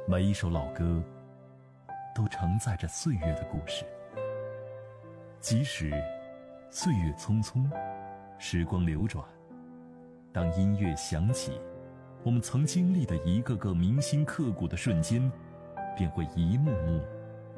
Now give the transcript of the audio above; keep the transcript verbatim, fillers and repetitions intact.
每一首老歌都承载着岁月的故事，即使岁月匆匆，时光流转，当音乐响起，我们曾经历的一个个铭心刻骨的瞬间便会一幕幕